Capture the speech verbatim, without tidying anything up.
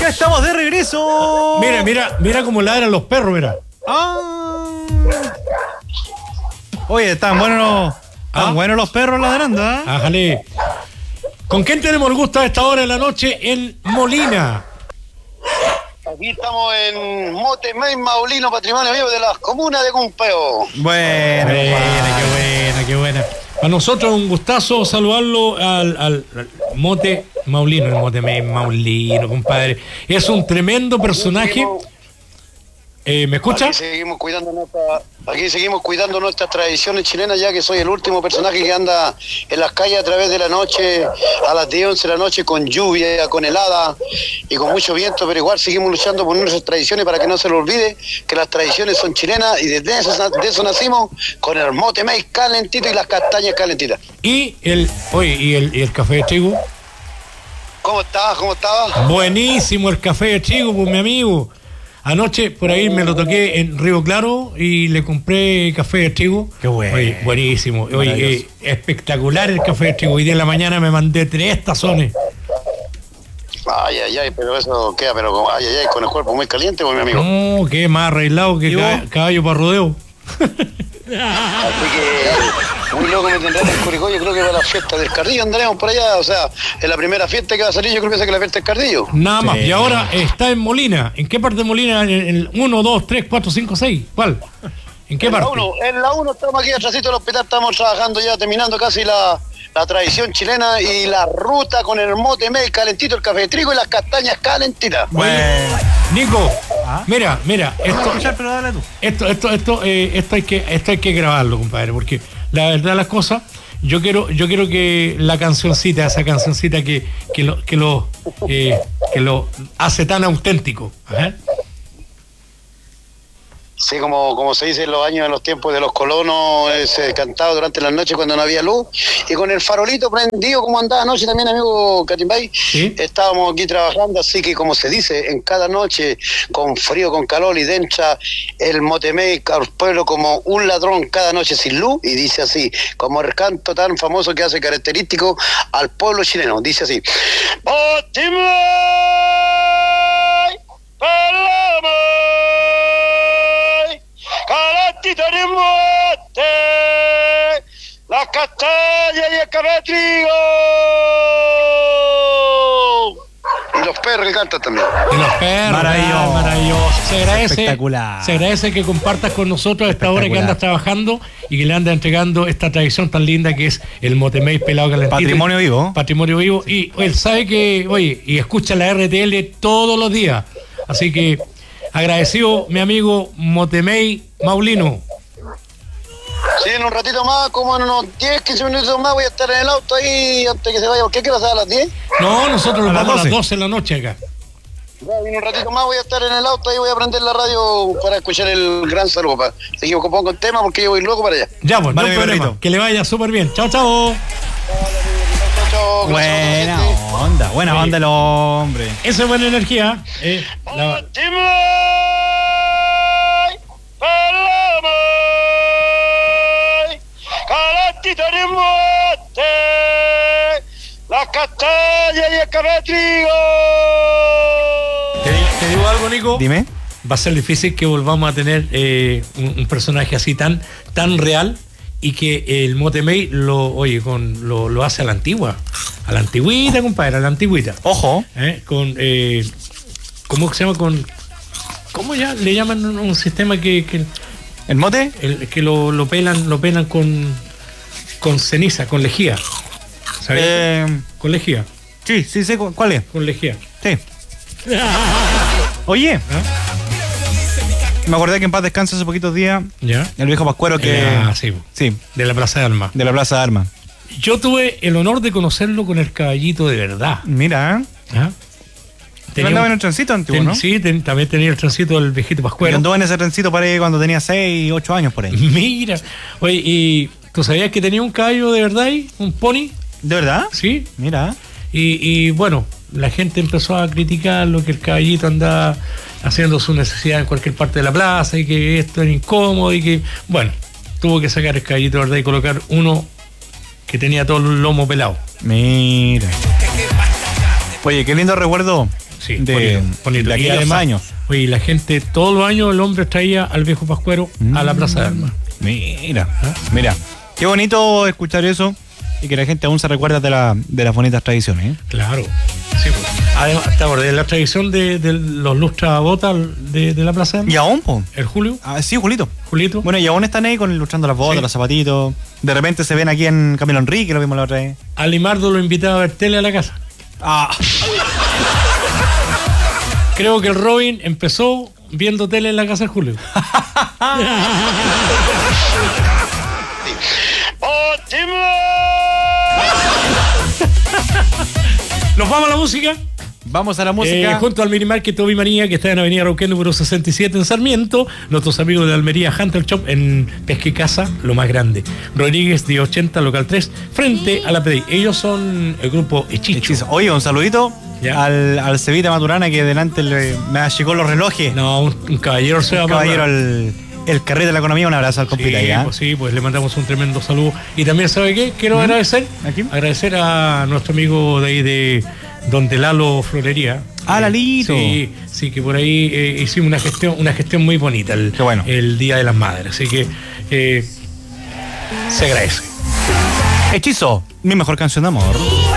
Ya estamos de regreso. Mira, mira, mira cómo ladran los perros, mira. Ah. Oye, están buenos, están ¿Ah? buenos los perros ladrando, ¿eh? Ájale. ¿Con quién tenemos el gusto a esta hora de la noche en Molina? Aquí estamos en Motemey Maulino, patrimonio vivo de las comunas de Cumpeo. Bueno, Buena, qué buena, qué buena. Para nosotros un gustazo saludarlo al, al, al Mote Maulino, el Mote Maulino, compadre. Es un tremendo personaje. Eh, ¿Me escucha? Aquí seguimos cuidando nuestra, aquí seguimos cuidando nuestras tradiciones chilenas, ya que soy el último personaje que anda en las calles a través de la noche, a las diez, once de la noche, con lluvia, con helada y con mucho viento, pero igual seguimos luchando por nuestras tradiciones para que no se lo olvide que las tradiciones son chilenas y desde eso, de eso nacimos, con el mote maíz calentito y las castañas calentitas. Y el, oye, y el, y el café de trigo. ¿Cómo estabas? ¿Cómo estabas? Buenísimo el café de trigo, pues mi amigo. Anoche por ahí me lo toqué en Río Claro y le compré café de trigo. Qué bueno. Oye, buenísimo. Oye, eh, espectacular el café de trigo. Hoy día en la mañana me mandé tres tazones. Ay, ay, ay, pero eso queda, pero como, ay, ay, ay, con el cuerpo muy caliente, pues, mi amigo. No, qué más arreglado que ca- caballo para rodeo. Así que muy loco me tendrán en Curicó. Yo creo que va la fiesta del Cardillo, andaremos por allá. O sea, es la primera fiesta que va a salir. Yo creo que es la fiesta del Cardillo. Nada más. Sí. Y ahora está en Molina. ¿En qué parte de Molina? ¿En el uno, dos, tres, cuatro, cinco, seis? ¿Cuál? ¿En qué En la parte? uno, en la uno estamos aquí atrásito del hospital. Estamos trabajando ya, terminando casi la, la tradición chilena y la ruta con el mote maíz calentito, el café de trigo y las castañas calentitas. Bueno, Nico, ¿Ah? mira, mira, Esto, esto, escuchar, pero dale tú. esto, esto, esto, eh, esto hay que, esto hay que grabarlo, compadre, porque la verdad de las cosas, yo quiero, yo quiero que la cancioncita, esa cancioncita que, que lo, que lo, eh, que lo hace tan auténtico. Ajá. Sí, como, como se dice en los años, en los tiempos de los colonos, eh, se cantaba durante la noche cuando no había luz, y con el farolito prendido, como andaba anoche también, amigo Catimbay, ¿Sí? estábamos aquí trabajando, así que como se dice, en cada noche, con frío, con calor, y dentro el motemey al pueblo como un ladrón cada noche sin luz, y dice así, como el canto tan famoso que hace característico al pueblo chileno, dice así: Motemey, paloma, calentito en el mote, las castañas y el café de trigo. Y los perros que cantan también. Y los perros, Maravilloso. ah, maravilloso. Se agradece, Espectacular. se agradece que compartas con nosotros a esta hora que Espectacular. andas trabajando y que le andas entregando esta tradición tan linda que es el motemey pelado calentito. Patrimonio vivo. Patrimonio vivo. Y él sabe que, oye, y escucha la R T L todos los días. Así que agradecido, mi amigo Motemey Maulino. Sí, en un ratito más, como en unos diez, quince minutos más, voy a estar en el auto ahí antes que se vaya. ¿Qué quiero hacer a las diez? No, nosotros A nos las vamos a las doce. doce de la noche acá. Ya, en un ratito más voy a estar en el auto, ahí voy a prender la radio para escuchar el gran saludo. Para seguir pongo el tema porque yo voy luego para allá. Ya, pues, Vale, no mi problema. perrito. Que le vaya súper bien. Chao, chao. Chao, chao, gracias a Buena toda la gente. onda, buena Oye. onda el hombre. Eso es buena energía. Eh, la- Motemey, paloma, calentito en el mote, las castañas y el café de trigo. ¿Te, te digo algo, Nico? Dime. Va a ser difícil que volvamos a tener eh, un, un personaje así tan, tan real y que el motemey lo, oye, con, lo, lo hace a la antigua. A la antigüita, compadre, a la antigüita. Ojo. ¿Eh? Con, eh, ¿cómo se llama? Con, ¿cómo ya le llaman un, un sistema que, que, ¿El mote? el, que lo, lo pelan, lo pelan con, con ceniza, con lejía? ¿Sabes? Eh, Con lejía, sí, sí, sé cu- cuál es. con lejía. Sí. Oye, ¿Ah? me acordé que en paz descansa hace poquitos días ¿Ya? el viejo Pascuero que... Ah, sí, Sí, de la Plaza de Armas. de la Plaza de Armas. Yo tuve el honor de conocerlo con el caballito de verdad. Mira, ¿eh? ¿Ah? Tenía andaba en el trencito antiguo, ten- ¿no? Sí, ten- también tenía el trencito del viejito Yo Pascuero. anduve en ese trencito para ahí cuando tenía seis, ocho años por ahí. Mira, oye, ¿y tú sabías que tenía un caballo de verdad ahí? ¿Un pony? ¿De verdad? Sí. Mira. Y, y bueno, la gente empezó a criticar lo que el caballito andaba haciendo su necesidad en cualquier parte de la plaza y que esto era incómodo y que, bueno, tuvo que sacar el caballito de verdad y colocar uno que tenía todo el lomo pelado. Mira. Oye, qué lindo recuerdo. Sí, de, bonito, bonito. de Y aquellos además, años. Oye, la gente, todos los años el hombre traía al viejo Pascuero mm. a la Plaza de Armas. Mira, ¿Ah? mira. Qué bonito escuchar eso y que la gente aún se recuerda de, la, de las bonitas tradiciones. ¿eh? Claro. Sí, pues. Además, ¿te acordás de la tradición de, de los lustrabotas de, de la Plaza de Armas? ¿Y aún, po? ¿El Julio? Ah, sí, Julito. Julito. Bueno, y aún están ahí con lustrando las botas, sí. los zapatitos. De repente se ven aquí en Camilo Enrique, lo vimos la otra vez. A Limardo lo invitaba a ver tele a la casa. Ah. Creo que el Robin empezó viendo tele en la casa de Julio. Nos vamos a la música. Vamos a la música. Eh, junto al Mini Market Toby María, que está en Avenida Arauquén número sesenta y siete en Sarmiento. Nuestros amigos de Almería Hunter Shop en Pesca y Casa, lo más grande. Rodríguez de ochenta, local tres, frente a la P D I. Ellos son el grupo Hechizo. Hechizo. Oye, un saludito al, al Cevita Maturana, que delante le, me achicó los relojes. No, un, un caballero se va a caballero al el carrete de la economía. Un abrazo al compita. Sí, ya. Pues sí, pues le mandamos un tremendo saludo. Y también, ¿sabe qué? Quiero ¿Mm? agradecer ¿Aquí? agradecer a nuestro amigo de ahí de Donde Lalo Florería. Ah, Lalito. Sí, sí, que por ahí eh, hicimos una gestión, una gestión muy bonita el, Qué bueno. el Día de las Madres. Así que eh, se agradece. Hechizo, mi mejor canción de amor.